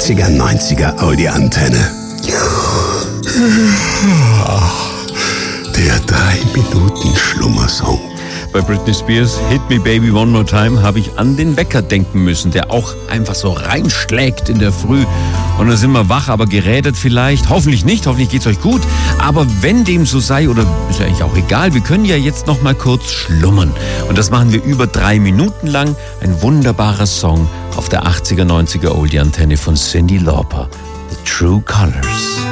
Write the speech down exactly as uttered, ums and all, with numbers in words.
achtziger, neunziger Audi-Antenne. Der drei Minuten Schlummersong. Bei Britney Spears Hit Me Baby One More Time habe ich an den Wecker denken müssen, der auch einfach so reinschlägt in der Früh. Und dann sind wir wach, aber gerädert vielleicht. Hoffentlich nicht, hoffentlich geht's euch gut. Aber wenn dem so sei, oder ist ja eigentlich auch egal, wir können ja jetzt noch mal kurz schlummern. Und das machen wir über drei Minuten lang. Ein wunderbarer Song auf der achtziger, neunziger Oldie-Antenne von Cyndi Lauper. The True Colors.